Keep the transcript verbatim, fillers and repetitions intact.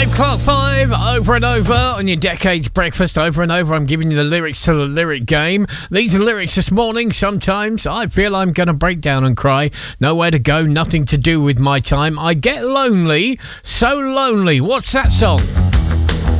five o'clock five, over and over on your Decades Breakfast. Over and over, I'm giving you the lyrics to the lyric game. These are lyrics this morning. Sometimes I feel I'm going to break down and cry. Nowhere to go, nothing to do with my time. I get lonely, so lonely. What's that song?